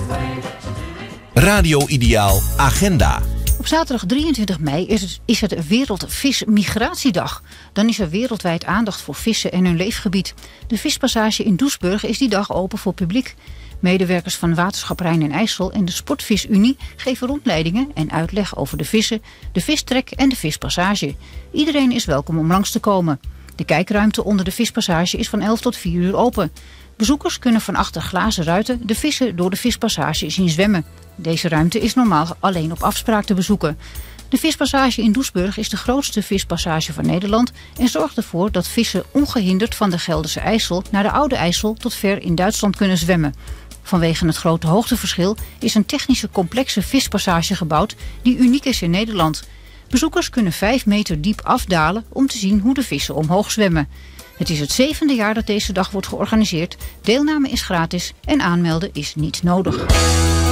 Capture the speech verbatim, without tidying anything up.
Radio Ideaal Agenda. Op zaterdag drieëntwintig mei is het, is het Wereldvismigratiedag. Dan is er wereldwijd aandacht voor vissen en hun leefgebied. De vispassage in Doesburg is die dag open voor publiek. Medewerkers van Waterschap Rijn en IJssel en de Sportvis-Unie geven rondleidingen en uitleg over de vissen, de vistrek en de vispassage. Iedereen is welkom om langs te komen. De kijkruimte onder de vispassage is van elf tot vier uur open. Bezoekers kunnen van achter glazen ruiten de vissen door de vispassage zien zwemmen. Deze ruimte is normaal alleen op afspraak te bezoeken. De vispassage in Doesburg is de grootste vispassage van Nederland en zorgt ervoor dat vissen ongehinderd van de Gelderse IJssel naar de Oude IJssel tot ver in Duitsland kunnen zwemmen. Vanwege het grote hoogteverschil is een technische complexe vispassage gebouwd die uniek is in Nederland. Bezoekers kunnen vijf meter diep afdalen om te zien hoe de vissen omhoog zwemmen. Het is het zevende jaar dat deze dag wordt georganiseerd. Deelname is gratis en aanmelden is niet nodig.